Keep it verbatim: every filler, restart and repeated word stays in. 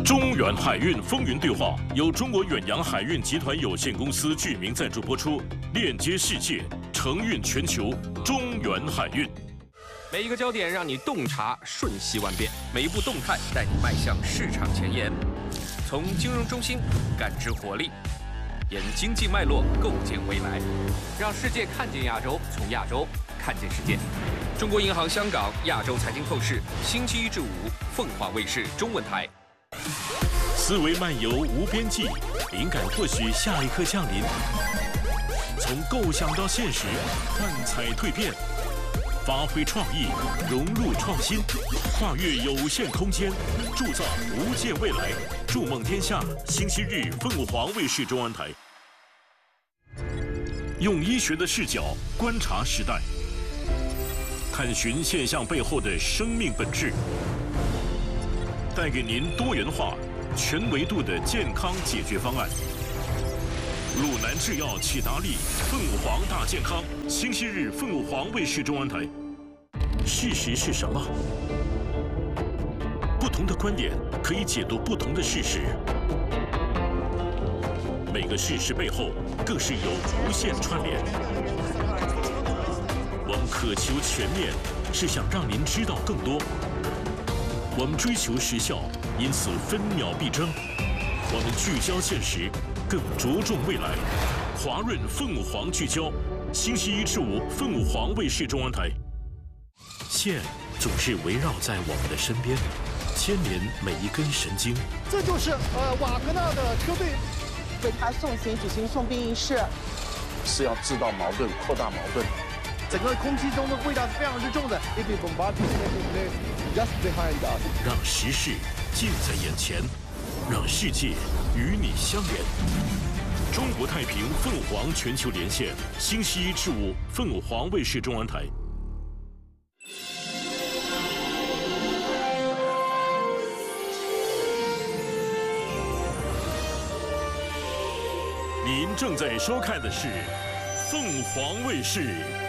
中远海运风云对话由中国远洋海运集团有限公司具名赞助播出，链接世界，承运全球。中远海运。 每一个焦点让你洞察瞬息万变，每一步动态带你迈向市场前沿。从金融中心感知活力，沿经济脉络构建未来，让世界看见亚洲，从亚洲看见世界。中国银行香港亚洲财经透视，星期一至五，凤凰卫视中文台。 思维漫游无边际，灵感或许下一刻降临。从构想到现实，幻彩蜕变，发挥创意，融入创新，跨越有限空间，铸造无限未来。筑梦天下，星期日凤凰卫视中文台。用医学的视角观察时代，探寻现象背后的生命本质，带给您多元化、全维度的健康解决方案。鲁南制药启达利凤凰大健康，星期日凤凰卫视中文台。事实是什么？不同的观点可以解读不同的事实，每个事实背后更是有无限串联。我们渴求全面，是想让您知道更多。我们追求时效，因此分秒必争。我们聚焦现实，更着重未来。华润凤凰聚焦，星期一至五凤凰卫视中文台。线总是围绕在我们的身边，牵连每一根神经。 这就是呃瓦格纳的车队为他送行举行送殡仪式， 是要制造矛盾，扩大矛盾。 整个空气中的味道是非常之重的。If you bombard this just behind us， 让时事近在眼前，让世界与你相连。中国太平凤凰全球连线，星期一至五凤凰卫视中文台。您正在收看的是凤凰卫视